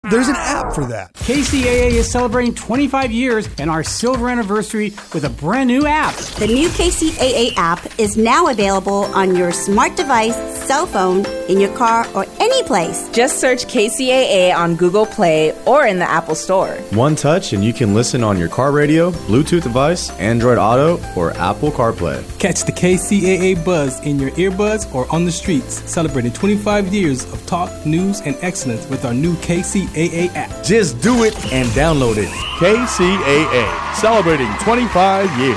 There's an app for that. KCAA is celebrating 25 years and our silver anniversary with a brand new app. The new KCAA app is now available on your smart device, cell phone, in your car, or any place. Just search KCAA on Google Play or in the Apple Store. One touch and you can listen on your car radio, Bluetooth device, Android Auto, or Apple CarPlay. Catch the KCAA buzz in your earbuds or on the streets, celebrating 25 years of talk, news, and excellence with our new KCAA app. Just do it and download it. KCAA, celebrating 25 years.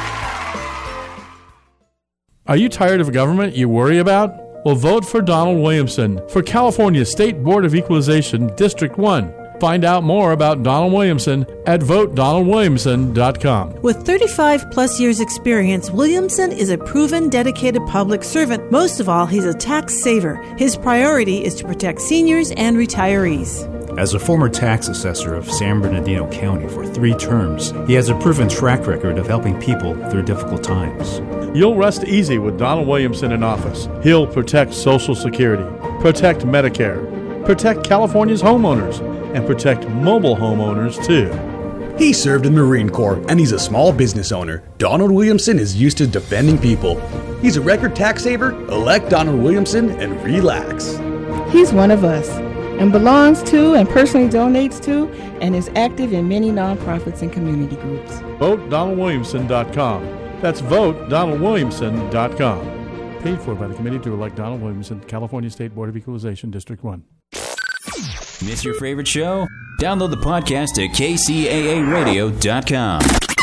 Are you tired of government you worry about? Well, vote for Donald Williamson for California State Board of Equalization, District 1. Find out more about Donald Williamson at VoteDonaldWilliamson.com. With 35 plus years experience, Williamson is a proven, dedicated public servant. Most of all, he's a tax saver. His priority is to protect seniors and retirees. As a former tax assessor of San Bernardino County for 3 terms, he has a proven track record of helping people through difficult times. You'll rest easy with Donald Williamson in office. He'll protect Social Security, protect Medicare, protect California's homeowners, and protect mobile homeowners, too. He served in the Marine Corps, and he's a small business owner. Donald Williamson is used to defending people. He's a record tax saver. Elect Donald Williamson and relax. He's one of us and belongs to and personally donates to and is active in many nonprofits and community groups. VoteDonaldWilliamson.com. That's VoteDonaldWilliamson.com. Paid for by the Committee to Elect Donald Williamson, California State Board of Equalization, District 1. Miss your favorite show? Download the podcast at KCAAradio.com.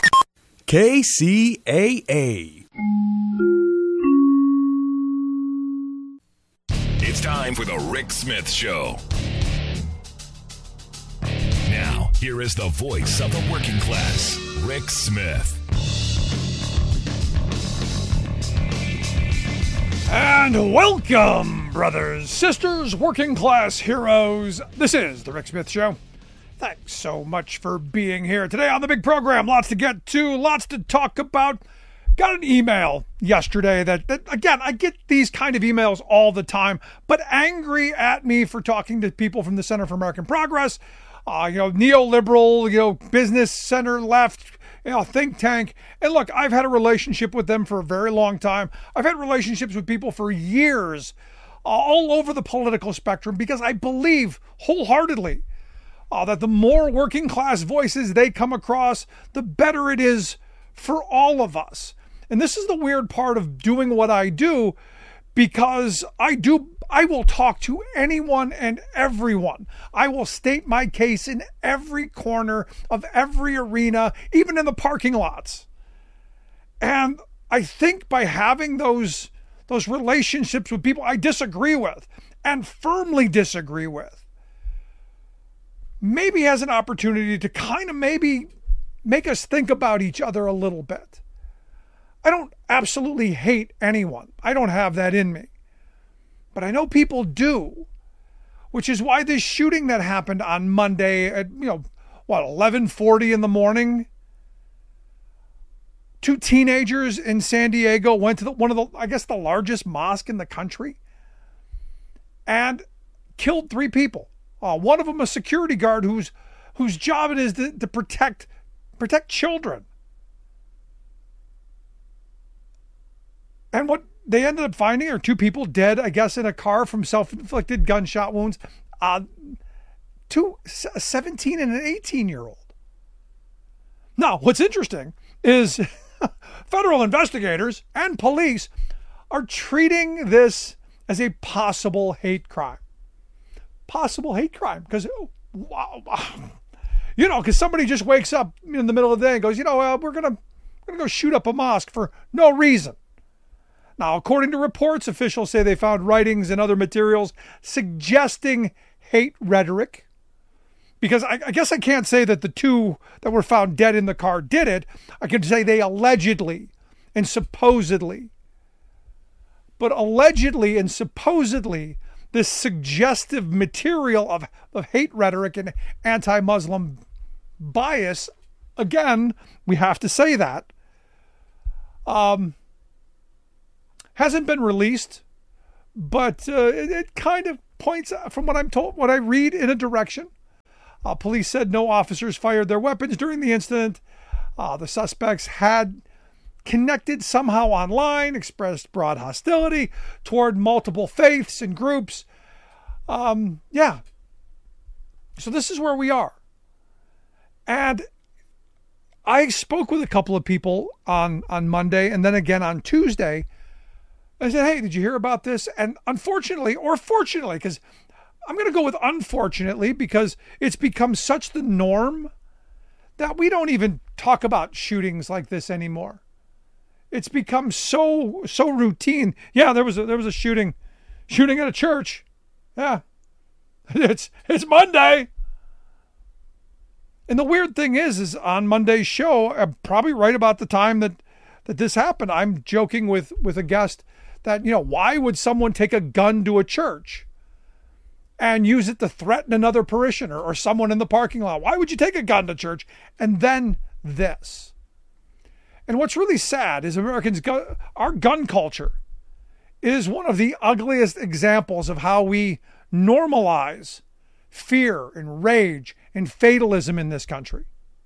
KCAA. It's time for the Rick Smith Show. Now, here is the voice of the working class, Rick Smith. And welcome, brothers, sisters, working class heroes. This is the Rick Smith Show. Thanks so much for being here today on the big program. Lots to get to, lots to talk about. Got an email yesterday that again, I get these kind of emails all the time, but angry at me for talking to people from the Center for American Progress, neoliberal, business center left, think tank. And look, I've had a relationship with them for a very long time. I've had relationships with people for years all over the political spectrum because I believe wholeheartedly that the more working class voices they come across, the better it is for all of us. And this is the weird part of doing what I do, because I will talk to anyone and everyone. I will state my case in every corner of every arena, even in the parking lots. And I think by having those relationships with people I disagree with and firmly disagree with, maybe has an opportunity to kind of maybe make us think about each other a little bit. I don't absolutely hate anyone. I don't have that in me. But I know people do, which is why this shooting that happened on Monday at, 11:40 in the morning, 2 teenagers in San Diego went to one of the largest mosque in the country and killed 3 people. One of them a security guard whose job it is to protect children. And what they ended up finding are 2 people dead, I guess, in a car from self-inflicted gunshot wounds. 2, a 17 and an 18-year-old. Now, what's interesting is federal investigators and police are treating this as a possible hate crime. Possible hate crime. Because, because somebody just wakes up in the middle of the day and goes, we're going to go shoot up a mosque for no reason. Now, according to reports, officials say they found writings and other materials suggesting hate rhetoric. Because I guess I can't say that the 2 that were found dead in the car did it. I can say they allegedly and supposedly. But allegedly and supposedly, this suggestive material of hate rhetoric and anti-Muslim bias, again, we have to say that, hasn't been released, but it kind of points, from what I'm told, what I read, in a direction Police said no officers fired their weapons during the incident. The suspects had connected somehow online, expressed broad hostility toward multiple faiths and groups. Yeah. So this is where we are. And I spoke with a couple of people on Monday and then again on Tuesday. I said, hey, did you hear about this? And unfortunately, or fortunately, because I'm going to go with unfortunately, because it's become such the norm that we don't even talk about shootings like this anymore. It's become so routine. Yeah, there was a shooting at a church. Yeah. It's Monday. And the weird thing is on Monday's show, probably right about the time that this happened, I'm joking with a guest that, why would someone take a gun to a church and use it to threaten another parishioner or someone in the parking lot? Why would you take a gun to church? And then this. And what's really sad is Americans, our gun culture is one of the ugliest examples of how we normalize fear and rage and fatalism in this country.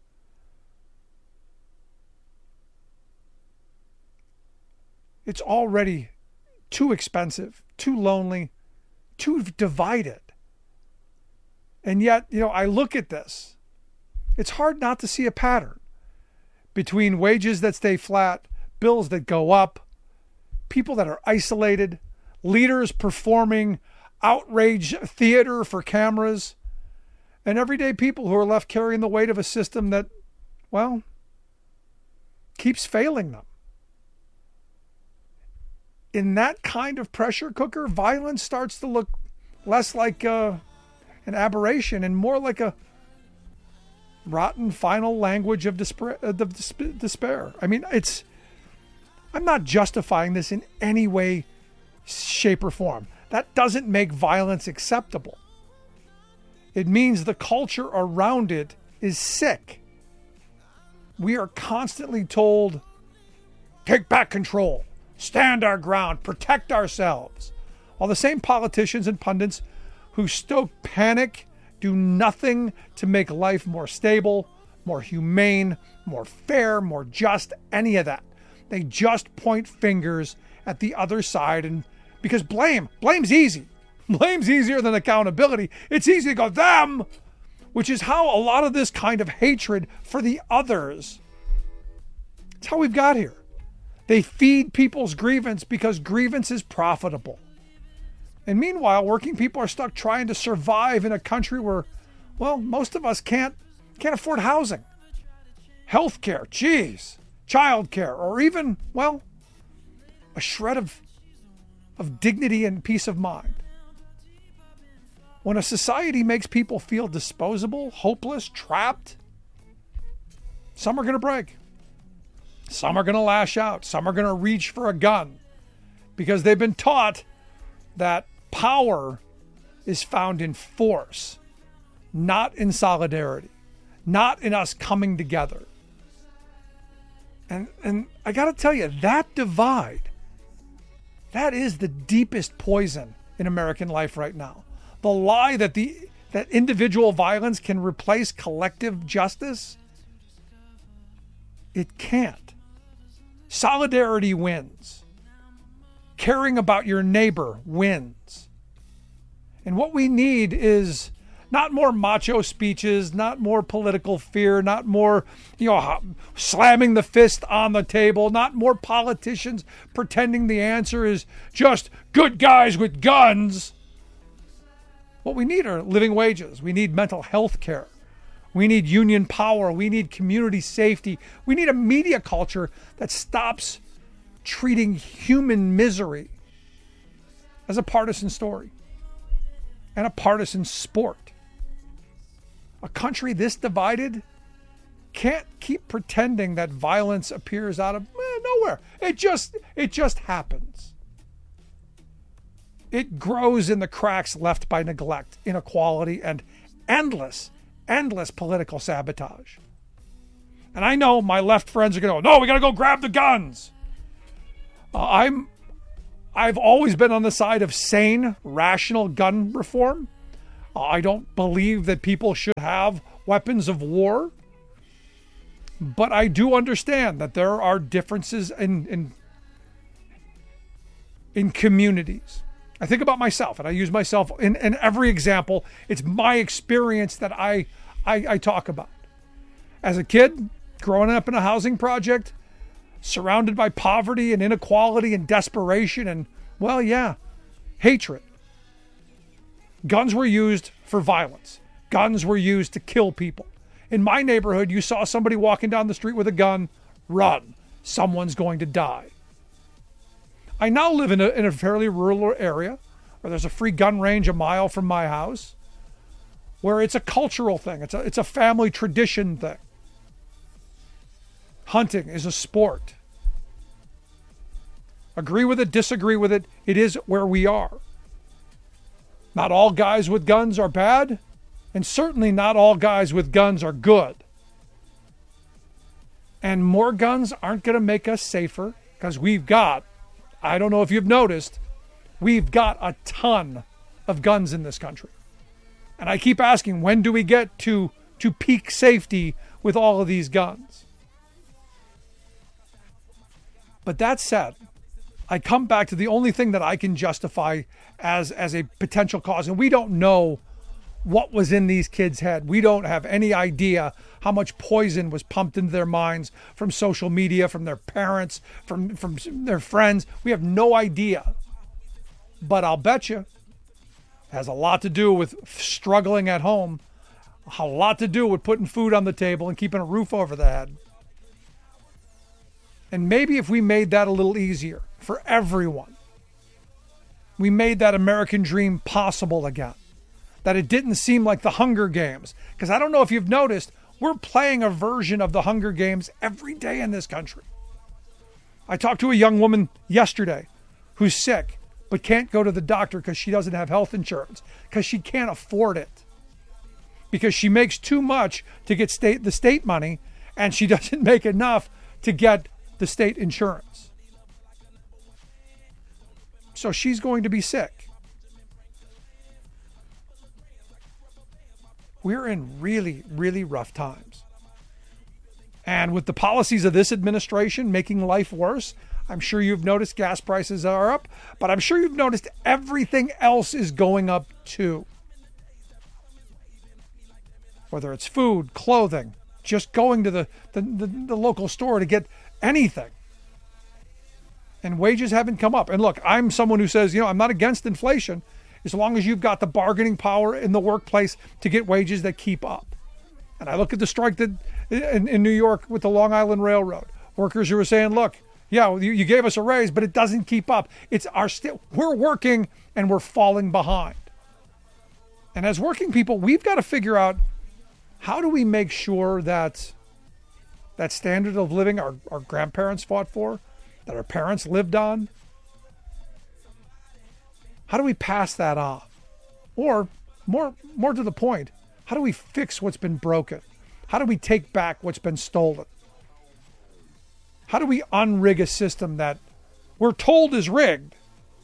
It's already too expensive, too lonely, too divided. And yet, I look at this. It's hard not to see a pattern between wages that stay flat, bills that go up, people that are isolated, leaders performing outrage theater for cameras, and everyday people who are left carrying the weight of a system that, keeps failing them. In that kind of pressure cooker, violence starts to look less like an aberration and more like a rotten final language of despair. I mean, I'm not justifying this in any way, shape, or form. That doesn't make violence acceptable. It means the culture around it is sick. We are constantly told, take back control, stand our ground, protect ourselves. While the same politicians and pundits who stoke panic do nothing to make life more stable, more humane, more fair, more just, any of that. They just point fingers at the other side, and because blame's easy. Blame's easier than accountability. It's easy to go them, which is how a lot of this kind of hatred for the others, it's how we've got here. They feed people's grievance because grievance is profitable. And meanwhile, working people are stuck trying to survive in a country where, most of us can't afford housing, healthcare, childcare, or even, a shred of dignity and peace of mind. When a society makes people feel disposable, hopeless, trapped, some are going to break. Some are going to lash out. Some are going to reach for a gun because they've been taught that power is found in force, not in solidarity, not in us coming together. And I got to tell you, that divide, that is the deepest poison in American life right now. The lie that that individual violence can replace collective justice, it can't. Solidarity wins. Caring about your neighbor wins. And what we need is not more macho speeches, not more political fear, not more, slamming the fist on the table, not more politicians pretending the answer is just good guys with guns. What we need are living wages. We need mental health care. We need union power. We need community safety. We need a media culture that stops treating human misery as a partisan story and a partisan sport. A country this divided can't keep pretending that violence appears out of nowhere. It just happens. It grows in the cracks left by neglect, inequality, and endless political sabotage. And I know my left friends are going to go, no, we got to go grab the guns. I've always been on the side of sane, rational gun reform. I don't believe that people should have weapons of war. But I do understand that there are differences in communities. I think about myself, and I use myself in every example. It's my experience that I talk about. As a kid, growing up in a housing project, surrounded by poverty and inequality and desperation and, well, yeah, hatred. Guns were used for violence. Guns were used to kill people. In my neighborhood, you saw somebody walking down the street with a gun, run. Someone's going to die. I now live in a fairly rural area where there's a free gun range a mile from my house, where it's a cultural thing. It's a family tradition thing. Hunting is a sport. Agree with it, disagree with it. It is where we are. Not all guys with guns are bad, and certainly not all guys with guns are good. And more guns aren't going to make us safer, because we've got, I don't know if you've noticed, we've got a ton of guns in this country. And I keep asking, when do we get to peak safety with all of these guns? But that said, I come back to the only thing that I can justify as a potential cause. And we don't know what was in these kids' head. We don't have any idea how much poison was pumped into their minds from social media, from their parents, from their friends. We have no idea. But I'll bet you it has a lot to do with struggling at home, a lot to do with putting food on the table and keeping a roof over the head. And maybe if we made that a little easier for everyone, we made that American dream possible again, that it didn't seem like the Hunger Games. Because I don't know if you've noticed, we're playing a version of the Hunger Games every day in this country. I talked to a young woman yesterday who's sick, but can't go to the doctor because she doesn't have health insurance, because she can't afford it, because she makes too much to get the state money, and she doesn't make enough to get the state insurance. So she's going to be sick. We're in really, really rough times. And with the policies of this administration making life worse, I'm sure you've noticed gas prices are up, but I'm sure you've noticed everything else is going up too. Whether it's food, clothing, just going to the local store to get anything. And wages haven't come up. And look, I'm someone who says, I'm not against inflation as long as you've got the bargaining power in the workplace to get wages that keep up. And I look at the strike that in New York with the Long Island Railroad. Workers who are saying, look, yeah, you gave us a raise, but it doesn't keep up. We're working and we're falling behind. And as working people, we've got to figure out, how do we make sure that standard of living our grandparents fought for, that our parents lived on, how do we pass that on? Or more to the point, how do we fix what's been broken? How do we take back what's been stolen? How do we unrig a system that we're told is rigged,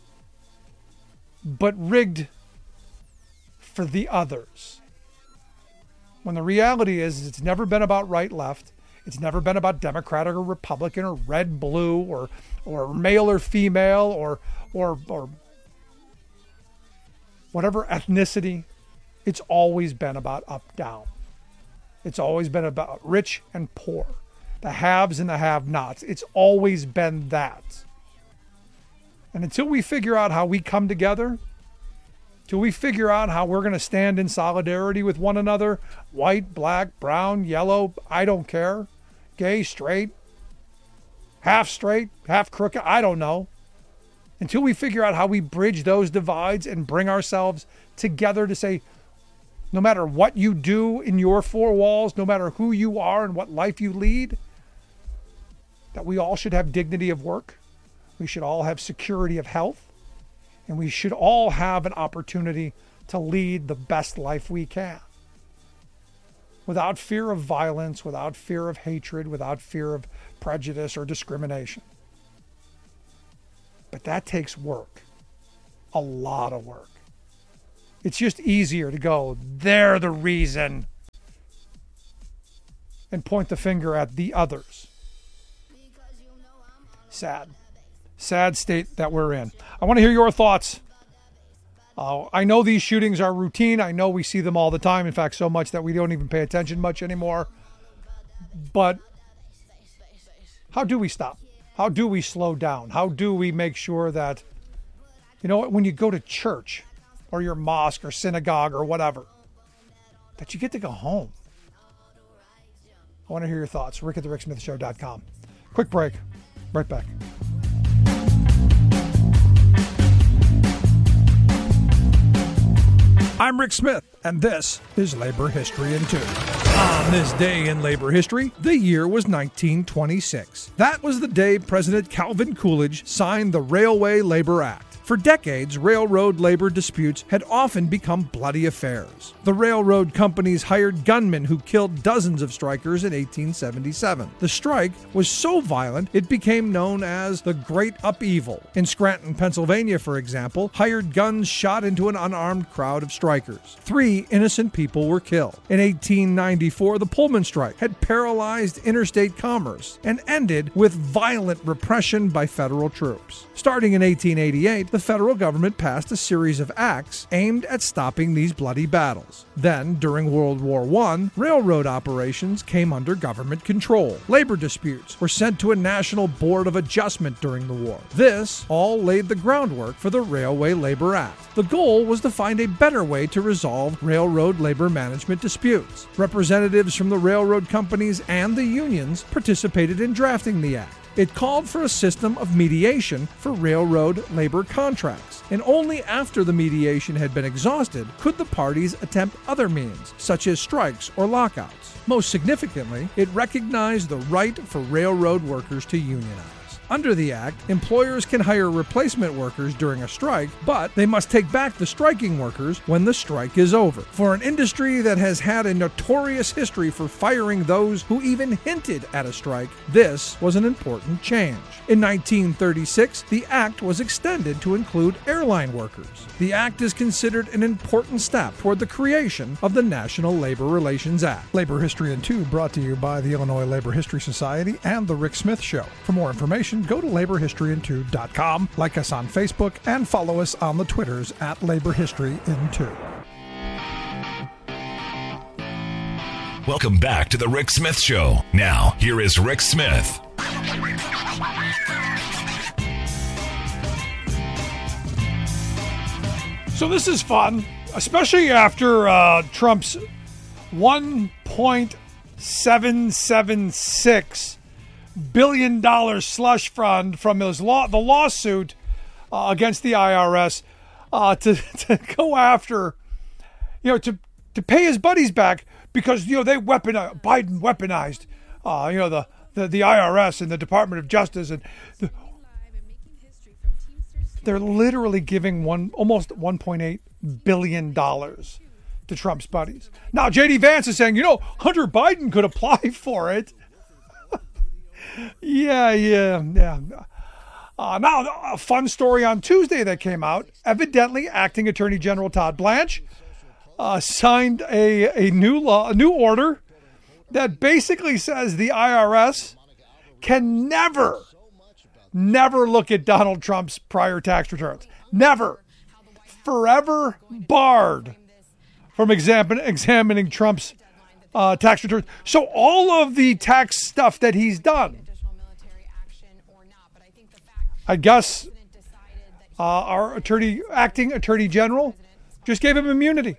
but rigged for the others? When the reality is, it's never been about right-left. It's never been about Democratic or Republican or red-blue or male or female or whatever ethnicity. It's always been about up-down. It's always been about rich and poor, the haves and the have-nots. It's always been that. And until we figure out how we come together, till we figure out how we're going to stand in solidarity with one another, white, black, brown, yellow, I don't care, gay, straight, half crooked, I don't know. Until we figure out how we bridge those divides and bring ourselves together to say, no matter what you do in your four walls, no matter who you are and what life you lead, that we all should have dignity of work, we should all have security of health, and we should all have an opportunity to lead the best life we can. Without fear of violence, without fear of hatred, without fear of prejudice or discrimination. But that takes work. A lot of work. It's just easier to go, they're the reason, and point the finger at the others. Sad. Sad state that we're in. I want to hear your thoughts. I know these shootings are routine. I know we see them all the time. In fact, so much that we don't even pay attention much anymore. But how do we stop? How do we slow down? How do we make sure that, when you go to church or your mosque or synagogue or whatever, that you get to go home? I want to hear your thoughts. Rick at thericksmithshow.com. Quick break. Right back. I'm Rick Smith, and this is Labor History in 2. On this day in labor history, the year was 1926. That was the day President Calvin Coolidge signed the Railway Labor Act. For decades, railroad labor disputes had often become bloody affairs. The railroad companies hired gunmen who killed dozens of strikers in 1877. The strike was so violent it became known as the Great Upheaval. In Scranton, Pennsylvania, for example, hired guns shot into an unarmed crowd of strikers. 3 innocent people were killed. In 1894, the Pullman strike had paralyzed interstate commerce and ended with violent repression by federal troops. Starting in 1888, the federal government passed a series of acts aimed at stopping these bloody battles. Then, during World War I, railroad operations came under government control. Labor disputes were sent to a national board of adjustment during the war. This all laid the groundwork for the Railway Labor Act. The goal was to find a better way to resolve railroad labor management disputes. Representatives from the railroad companies and the unions participated in drafting the act. It called for a system of mediation for railroad labor contracts, and only after the mediation had been exhausted could the parties attempt other means, such as strikes or lockouts. Most significantly, it recognized the right for railroad workers to unionize. Under the Act, employers can hire replacement workers during a strike, but they must take back the striking workers when the strike is over. For an industry that has had a notorious history for firing those who even hinted at a strike, this was an important change. In 1936, the Act was extended to include airline workers. The Act is considered an important step toward the creation of the National Labor Relations Act. Labor History in 2 brought to you by the Illinois Labor History Society and The Rick Smith Show. For more information, go to laborhistoryin2.com, like us on Facebook, and follow us on the Twitters at laborhistoryin2. Welcome back to the Rick Smith Show. Now, here is Rick Smith. So this is fun, especially after Trump's $1.776 billion slush fund from his the lawsuit against the IRS to go after, to pay his buddies back because Biden weaponized the IRS and the Department of Justice, and they're literally giving almost $1.8 billion to Trump's buddies. Now J.D. Vance is saying, Hunter Biden could apply for it. Yeah. Now, a fun story on Tuesday that came out. Evidently, Acting Attorney General Todd Blanche signed a new order that basically says the IRS can never look at Donald Trump's prior tax returns. Never. Forever barred from examining Trump's tax returns. So all of the tax stuff that he's done, I guess our acting attorney general just gave him immunity.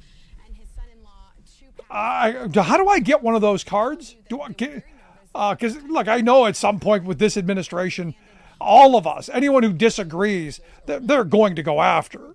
How do I get one of those cards? Because look, I know at some point with this administration, all of us, anyone who disagrees, they're going to go after.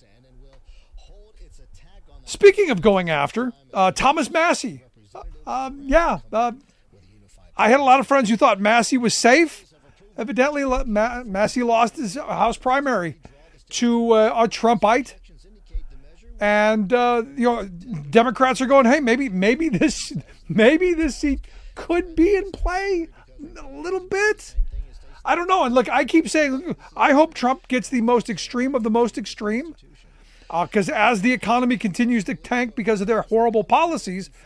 Speaking of going after, Thomas Massie. I had a lot of friends who thought Massie was safe. Evidently, Massie lost his House primary to a Trumpite. And, Democrats are going, hey, maybe this seat could be in play a little bit. I don't know. And look, I keep saying, I hope Trump gets the most extreme of the most extreme. Because as the economy continues to tank because of their horrible policies,